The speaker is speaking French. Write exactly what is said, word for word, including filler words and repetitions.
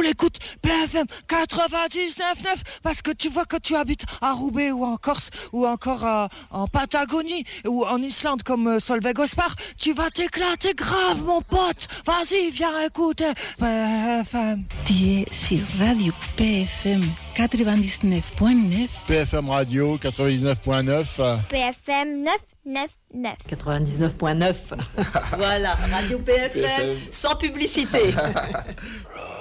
l'écoutes P F M quatre-vingt-dix-neuf neuf parce que tu vois que tu habites à Roubaix ou en Corse ou encore euh, en Patagonie ou en Islande comme euh, Solveig Ospar, tu vas t'éclater grave mon pote. Vas-y, viens écouter P F M. Tu es sur Radio P F M quatre-vingt-dix-neuf neuf. P F M Radio quatre-vingt-dix-neuf neuf. P F M neuf neuf neuf. quatre-vingt-dix-neuf neuf. Voilà, Radio P F M, P F M. sans publicité.